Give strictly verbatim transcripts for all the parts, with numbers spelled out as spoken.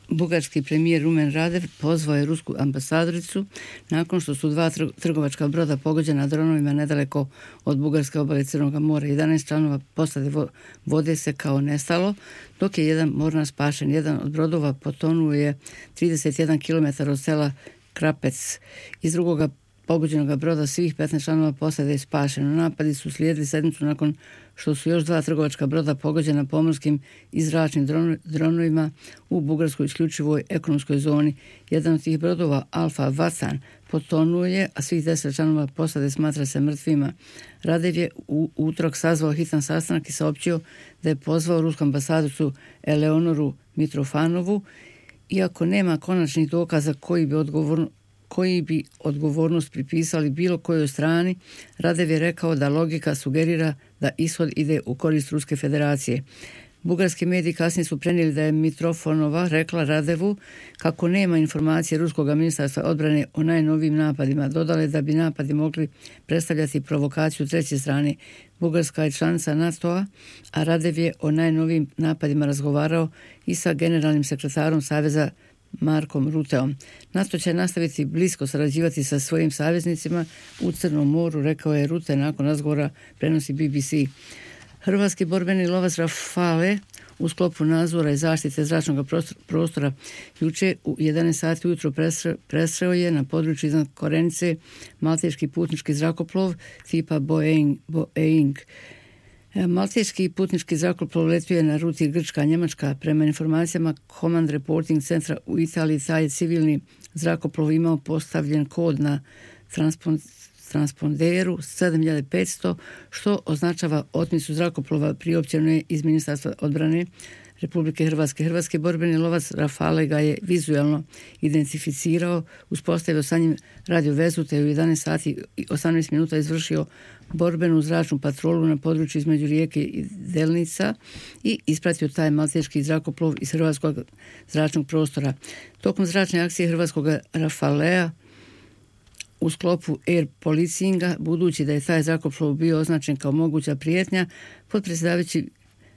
Bugarski premijer Rumen Radev pozvao je rusku ambasadoricu nakon što su dva trgovačka broda pogođena dronovima nedaleko od bugarske obale Crnog mora. jedanaest članova posade vode se kao nestalo, dok je jedan mornar spašen. Jedan od brodova potonuo je trideset jedan kilometara od sela Krapec. Iz drugoga pogođenog broda svih petnaest članova posade je spašeno. Napadi su slijedili sedmicu nakon što su još dva trgovačka broda pogođena pomorskim i zračnim dronovima u bugarskoj isključivoj ekonomskoj zoni. Jedan od tih brodova, Alfa Vatan, potonuo je, a svih deset članova posade smatra se mrtvima. Radev je u utorak sazvao hitan sastanak i saopćio da je pozvao rusku ambasadoricu Eleonoru Mitrofanovu, iako nema konačnih dokaza koji bi odgovorno koji bi odgovornost pripisali bilo kojoj strani. Radev je rekao da logika sugerira da ishod ide u korist Ruske federacije. Bugarski mediji kasnije su prenijeli da je Mitrofanova rekla Radevu kako nema informacije Ruskog ministarstva odbrane o najnovijim napadima. Dodale da bi napadi mogli predstavljati provokaciju treće strane. Bugarska je članica NATO-a, a Radev je o najnovijim napadima razgovarao i sa generalnim sekretarom Saveza Markom Ruteom. NATO će nastaviti blisko sarađivati sa svojim saveznicima u Crnom moru, rekao je Rute nakon razgovora, prenosi B B C. Hrvatski borbeni lovac Rafale u sklopu nadzora i zaštite zračnog prostora juče u jedanaest sati ujutro presreo je na području iznad Korenice malteški putnički zrakoplov tipa Boeing. Boeing. Malteški putnički zrakoplov letio je na ruti Grčka-Njemačka. Prema informacijama Command Reporting centra u Italiji, taj civilni zrakoplov imao postavljen kod na transponderu sedam hiljada petsto, što označava otmicu zrakoplova. Priopćeno je iz Ministarstva odbrane Republike Hrvatske. Hrvatski borbeni lovac Rafale ga je vizualno identificirao, uspostavio sa njim radio vezu, te u jedanaest sati i osamnaest minuta izvršio borbenu zračnu patrolu na području između Rijeke i Delnica i ispratio taj malteški zrakoplov iz hrvatskog zračnog prostora. Tokom zračne akcije hrvatskog Rafalea u sklopu air policinga, budući da je taj zrakoplov bio označen kao moguća prijetnja, potpredsjedavajući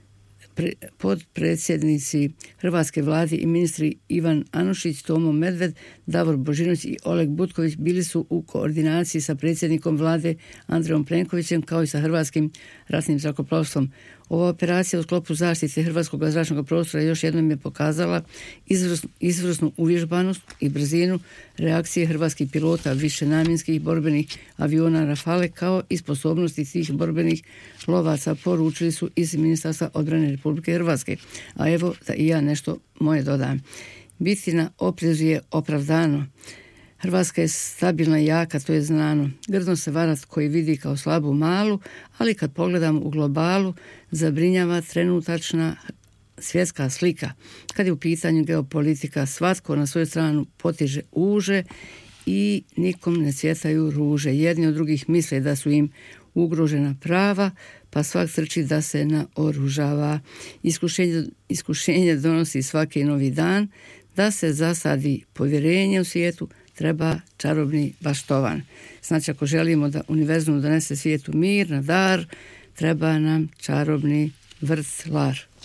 podpredsjednici Hrvatske vlade i ministri Ivan Anušić, Tomo Medved, Davor Božinović i Oleg Butković bili su u koordinaciji sa predsjednikom vlade Andrejom Plenkovićem kao i sa Hrvatskim ratnim zrakoplovstvom. Ova operacija u sklopu zaštite hrvatskog zračnog prostora još jednom je pokazala izvrsnu, izvrsnu uvježbanost i brzinu reakcije hrvatskih pilota višenamjenskih borbenih aviona Rafale kao i sposobnosti tih borbenih lovaca, poručili su iz Ministarstva odbrane Republike Hrvatske. A evo da i ja nešto moje dodam. Biti na oprezu je opravdano. Hrvatska je stabilna i jaka, to je znano. Grdno se varat koji vidi kao slabu malu, ali kad pogledam u globalu, zabrinjava trenutačna svjetska slika. Kad je u pitanju geopolitika, svatko na svoju stranu potiže uže i nikom ne cvjetaju ruže. Jedni od drugih misle da su im ugrožena prava, pa svak trči da se naoružava. Iskušenje, iskušenje donosi svaki novi dan, da se zasadi povjerenje u svijetu, treba čarobni baštovan. Znači, ako želimo da univerzum donese svijetu mir na dar, treba nam čarobni vrtlar.